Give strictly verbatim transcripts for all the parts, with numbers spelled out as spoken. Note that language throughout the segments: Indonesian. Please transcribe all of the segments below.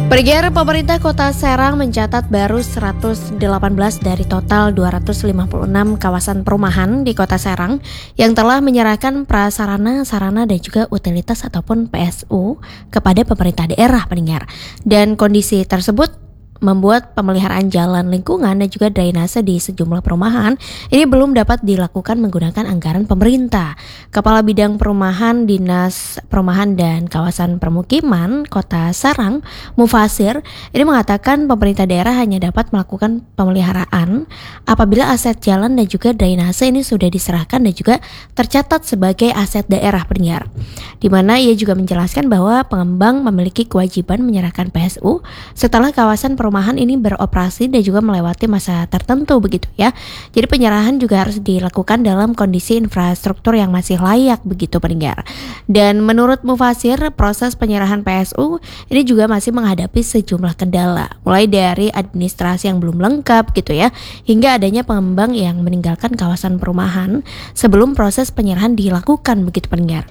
Pendengar, pemerintah Kota Serang mencatat baru seratus delapan belas dari total dua ratus lima puluh enam kawasan perumahan di Kota Serang yang telah menyerahkan prasarana, sarana dan juga utilitas ataupun P S U kepada pemerintah daerah, pendengar. Dan kondisi tersebut membuat pemeliharaan jalan lingkungan dan juga drainase di sejumlah perumahan ini belum dapat dilakukan menggunakan anggaran pemerintah. Kepala Bidang Perumahan Dinas Perumahan dan Kawasan Permukiman Kota Serang, Mufasir, ini mengatakan pemerintah daerah hanya dapat melakukan pemeliharaan apabila aset jalan dan juga drainase ini sudah diserahkan dan juga tercatat sebagai aset daerah, pendengar. Di mana ia juga menjelaskan bahwa pengembang memiliki kewajiban menyerahkan P S U setelah kawasan perumahan Perumahan ini beroperasi dan juga melewati masa tertentu, begitu ya. Jadi penyerahan juga harus dilakukan dalam kondisi infrastruktur yang masih layak, begitu, pendengar. Dan menurut Mufasir, proses penyerahan P S U ini juga masih menghadapi sejumlah kendala, mulai dari administrasi yang belum lengkap gitu ya, hingga adanya pengembang yang meninggalkan kawasan perumahan sebelum proses penyerahan dilakukan, begitu, pendengar.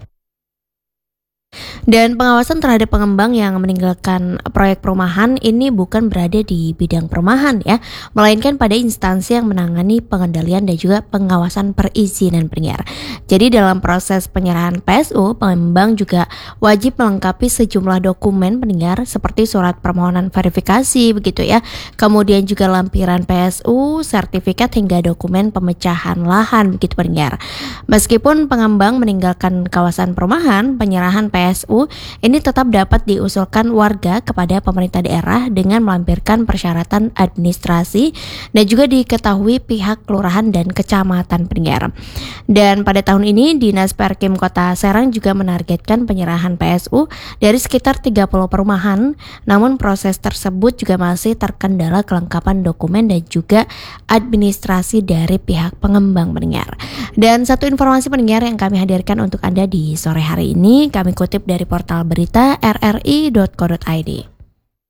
Dan pengawasan terhadap pengembang yang meninggalkan proyek perumahan ini bukan berada di bidang perumahan ya, melainkan pada instansi yang menangani pengendalian dan juga pengawasan perizinan, pendengar. Jadi dalam proses penyerahan P S U, pengembang juga wajib melengkapi sejumlah dokumen, pendengar, seperti surat permohonan verifikasi begitu ya, kemudian juga lampiran P S U, sertifikat hingga dokumen pemecahan lahan, begitu, pendengar. Meskipun pengembang meninggalkan kawasan perumahan, penyerahan P S U ini tetap dapat diusulkan warga kepada pemerintah daerah dengan melampirkan persyaratan administrasi dan juga diketahui pihak kelurahan dan kecamatan, pendengar. Dan pada tahun ini Dinas Perkim Kota Serang juga menargetkan penyerahan P S U dari sekitar tiga puluh perumahan, namun proses tersebut juga masih terkendala kelengkapan dokumen dan juga administrasi dari pihak pengembang, pendengar. Dan satu informasi, pendengar, yang kami hadirkan untuk Anda di sore hari ini, kami kutip dari portal berita r r i dot co dot i d.